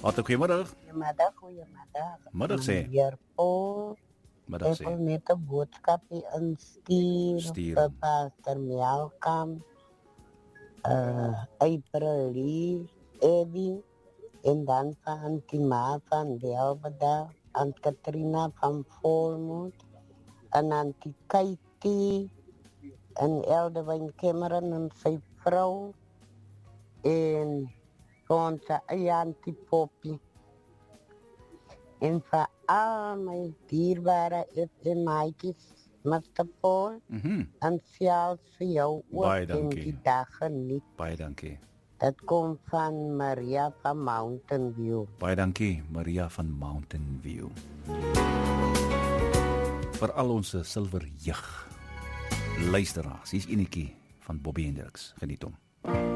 Otto, goeiemiddag. Goeiemiddag. Middag sê. Meneer Paul, Middag ek wil sê. net 'n boodskapie instuur Stuur vir hom. Pastor Malcolm, April Lee, Eddie, en dan van Auntie Ma van Belvedere, Aunt Katrina van Volmoed, en Auntie Katie, en Eldewijn Cameron en sy vrou, en onze Auntie Poppy. En vir al my dierbare FM-maatjies, Mr. Paul, en selfs vir jou Baie ook en dankie. die dag geniet. Baie dankie. Dit kom van Maria van Mountain View. Baie dankie, Maria van Mountain View. Vir al ons silwer jeug luisteraars, hier's enetjie van Bobby Hendricks. Geniet hom.